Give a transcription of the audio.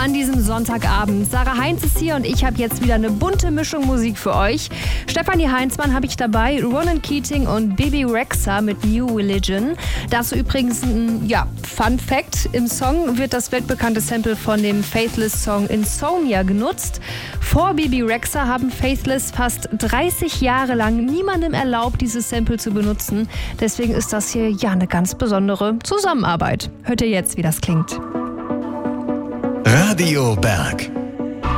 an diesem Sonntagabend. Sarah Heinz ist hier und ich habe jetzt wieder eine bunte Mischung Musik für euch. Stefanie Heinzmann habe ich dabei, Ronan Keating und Bebe Rexha mit New Religion. Dazu übrigens ein Fun Fact. Im Song wird das weltbekannte Sample von dem Faithless-Song Insomnia genutzt. Vor Bebe Rexha haben Faithless fast 30 Jahre lang niemandem erlaubt, dieses Sample zu benutzen. Deswegen ist das hier eine ganz besondere Zusammenarbeit. Hört ihr jetzt, wie das klingt. Radio Berg.